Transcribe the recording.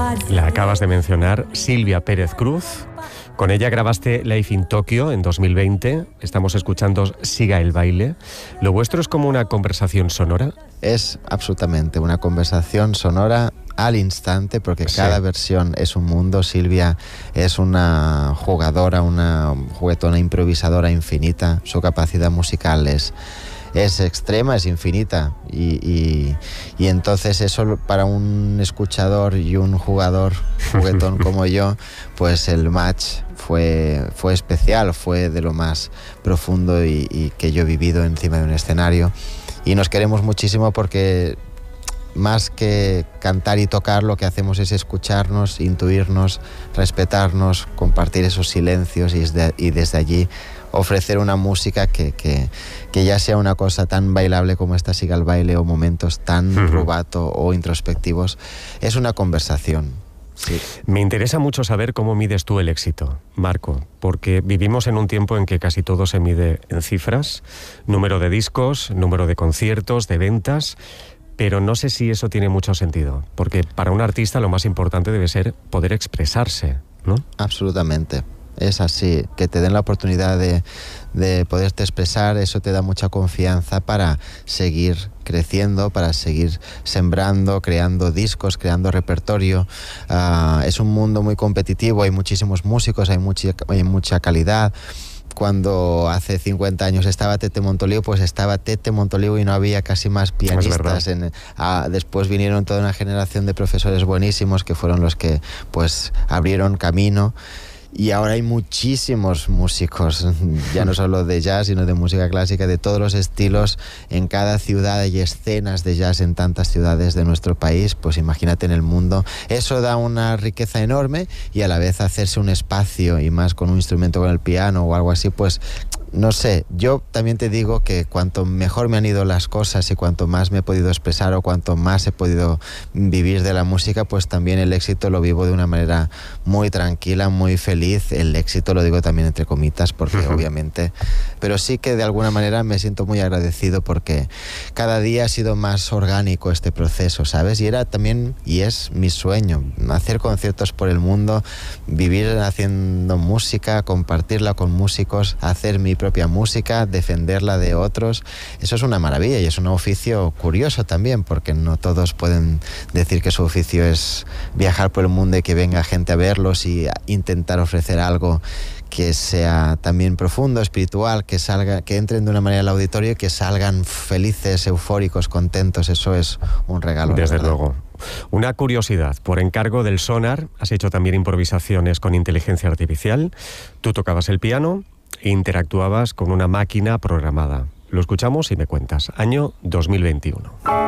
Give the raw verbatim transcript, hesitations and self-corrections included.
La acabas de mencionar, Silvia Pérez Cruz. Con ella grabaste Live in Tokyo en dos mil veinte. Estamos escuchando Siga el baile. ¿Lo vuestro es como una conversación sonora? Es absolutamente una conversación sonora al instante, porque sí. Cada versión es un mundo. Silvia es una jugadora, una juguetona improvisadora infinita. Su capacidad musical es... es extrema, es infinita y, y, y entonces eso para un escuchador y un jugador juguetón como yo, pues el match fue, fue especial, fue de lo más profundo y, y que yo he vivido encima de un escenario, y nos queremos muchísimo porque más que cantar y tocar, lo que hacemos es escucharnos, intuirnos, respetarnos, compartir esos silencios y desde, y desde allí ofrecer una música que, que, que ya sea una cosa tan bailable como esta Siga el baile, o momentos tan uh-huh. rubato o introspectivos. Es una conversación. Sí. Me interesa mucho saber cómo mides tú el éxito, Marco, porque vivimos en un tiempo en que casi todo se mide en cifras, número de discos, número de conciertos, de ventas, pero no sé si eso tiene mucho sentido, porque para un artista lo más importante debe ser poder expresarse, ¿no? Absolutamente. Es así, que te den la oportunidad de, de poderte expresar, eso te da mucha confianza para seguir creciendo, para seguir sembrando, creando discos, creando repertorio. Uh, es un mundo muy competitivo, hay muchísimos músicos, hay mucha, hay mucha calidad. Cuando hace cincuenta años estaba Tete Montoliu, pues estaba Tete Montoliu y no había casi más pianistas. En, ah, después vinieron toda una generación de profesores buenísimos que fueron los que pues abrieron camino. Y ahora hay muchísimos músicos, ya no solo de jazz, sino de música clásica, de todos los estilos. En cada ciudad hay escenas de jazz en tantas ciudades de nuestro país, pues imagínate en el mundo. Eso da una riqueza enorme, y a la vez hacerse un espacio, y más con un instrumento, con el piano o algo así, pues no sé. Yo también te digo que cuanto mejor me han ido las cosas y cuanto más me he podido expresar o cuanto más he podido vivir de la música, pues también el éxito lo vivo de una manera muy tranquila, muy feliz. El éxito lo digo también entre comitas, porque uh-huh. obviamente, pero sí que de alguna manera me siento muy agradecido, porque cada día ha sido más orgánico este proceso, ¿sabes? Y era también, y es mi sueño, hacer conciertos por el mundo, vivir haciendo música, compartirla con músicos, hacer mi propia música, defenderla de otros. Eso es una maravilla, y es un oficio curioso también, porque no todos pueden decir que su oficio es viajar por el mundo y que venga gente a verlos y a intentar ofrecer algo que sea también profundo, espiritual, que salga, que entren de una manera al auditorio y que salgan felices, eufóricos, contentos. Eso es un regalo. Desde luego. Una curiosidad, por encargo del Sonar, has hecho también improvisaciones con inteligencia artificial. Tú tocabas el piano e interactuabas con una máquina programada. Lo escuchamos y me cuentas. Año dos mil veintiuno.